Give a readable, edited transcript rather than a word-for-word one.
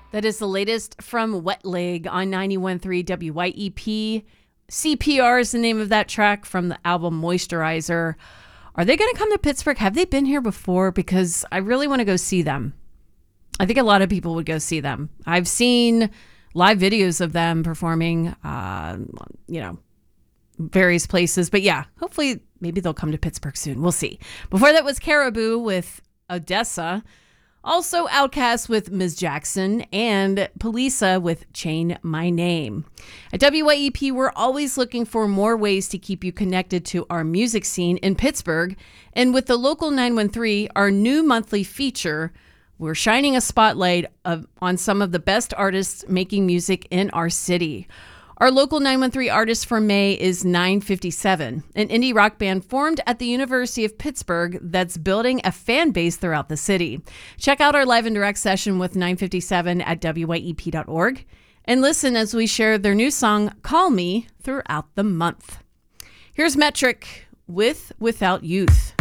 That is the latest from Wet Leg on 91.3 WYEP. CPR is the name of that track from the album Moisturizer. Are they going to come to Pittsburgh? Have they been here before? Because I really want to go see them. I think a lot of people would go see them. I've seen live videos of them performing, various places. But yeah, hopefully maybe they'll come to Pittsburgh soon. We'll see. Before that was Caribou with Odessa. Also Outkast with Ms. Jackson and Polisa with Chain My Name. At WYEP, we're always looking for more ways to keep you connected to our music scene in Pittsburgh. And with the Local 913, our new monthly feature, we're shining a spotlight on some of the best artists making music in our city. Our Local 913 artist for May is 957, an indie rock band formed at the University of Pittsburgh that's building a fan base throughout the city. Check out our live and direct session with 957 at wyep.org and listen as we share their new song, Call Me, throughout the month. Here's Metric with Without Youth.